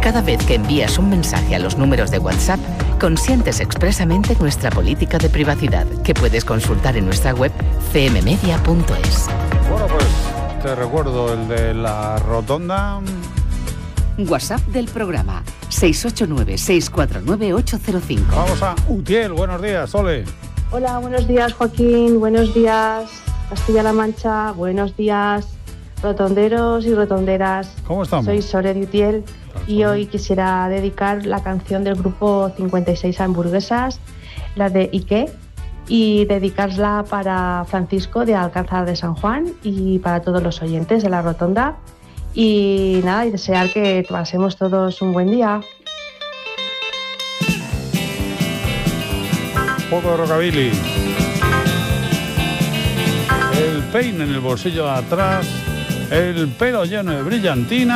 Cada vez que envías un mensaje a los números de WhatsApp, consientes expresamente nuestra política de privacidad, que puedes consultar en nuestra web cmmedia.es. Bueno, pues te recuerdo el de la rotonda. WhatsApp del programa 689-649-805. Vamos a Utiel, buenos días, Sole. Hola, buenos días, Joaquín, buenos días, Castilla-La Mancha, buenos días, rotonderos y rotonderas. ¿Cómo estamos? Soy Sole de Utiel y hoy quisiera dedicar la canción del grupo 56 Hamburguesas, la de Ike, y dedicarla para Francisco de Alcázar de San Juan y para todos los oyentes de la rotonda. Y nada, y desear que pasemos todos un buen día. Un poco de rockabilly. El peine en el bolsillo de atrás, el pelo lleno de brillantina.